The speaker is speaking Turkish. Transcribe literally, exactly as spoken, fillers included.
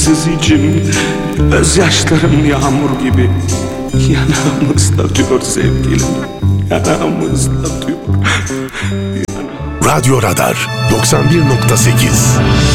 Sızıcım, gözyaşlarım yağmur gibi yanağımızda diyor sevgilim, yanağımızda diyor. Radyo Radar doksan bir nokta sekiz